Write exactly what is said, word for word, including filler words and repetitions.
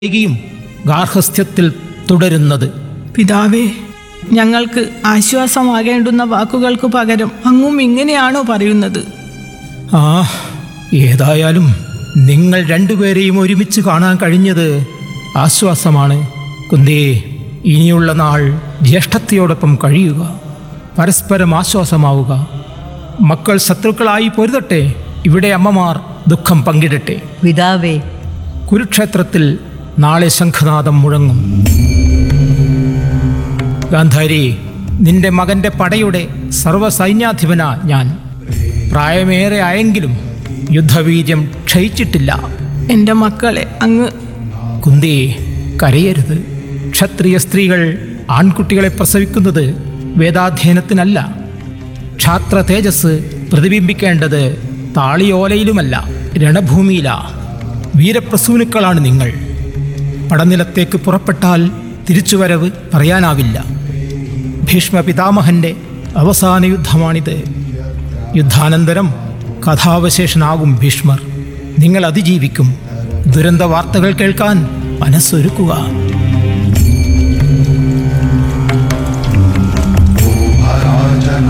യും ഗാർഹസ്ഥ്യത്തിൽ തുടരുന്നത്. പിതാവേ, ഞങ്ങൾക്ക് ആശ്വാസമാകേണ്ടുന്ന വാക്കുകൾക്ക് പകരം അങ്ങും ഇങ്ങനെയാണോ പറയുന്നത്? ആ ഏതായാലും നിങ്ങൾ രണ്ടുപേരെയും ഒരുമിച്ച് കാണാൻ കഴിഞ്ഞത് ആശ്വാസമാണ്. കുന്തേ, ഇനിയുള്ള നാൾ ജ്യേഷ്ഠത്തിയോടൊപ്പം കഴിയുക, പരസ്പരം ആശ്വാസമാവുക. മക്കൾ ശത്രുക്കളായി പൊരുതട്ടെ, ഇവിടെ അമ്മമാർ ദുഃഖം പങ്കിടട്ടെ. പിതാവേ, കുരുക്ഷേത്രത്തിൽ നാളെ ശംഖനാദം മുഴങ്ങും. ഗാന്ധാരി, നിന്റെ മകന്റെ പടയുടെ സർവ്വസൈന്യാധിപനാ ഞാൻ. പ്രായമേറെ ആയെങ്കിലും യുദ്ധവീര്യം ക്ഷയിച്ചിട്ടില്ല. എൻ്റെ മക്കളെ അങ്ങ്... കുന്തി, കരയരുത്. ക്ഷത്രിയ സ്ത്രീകൾ ആൺകുട്ടികളെ പ്രസവിക്കുന്നത് വേദാധ്യയനത്തിനല്ല. ക്ഷാത്ര തേജസ് പ്രതിബിംബിക്കേണ്ടത് താളിയോലയിലുമല്ല, രണഭൂമിയിലാ. വീരപ്രസൂനുക്കളാണ് നിങ്ങൾ. പടനിലത്തേക്ക് പുറപ്പെട്ടാൽ തിരിച്ചുവരവ് പറയാനാവില്ല. ഭീഷ്മ പിതാമഹന്റെ അവസാന യുദ്ധമാണിത്. യുദ്ധാനന്തരം കഥാവശേഷനാകും ഭീഷ്മർ. നിങ്ങൾ അതിജീവിക്കും. ദുരന്ത വാർത്തകൾ കേൾക്കാൻ മനസ്സൊരുക്കുക.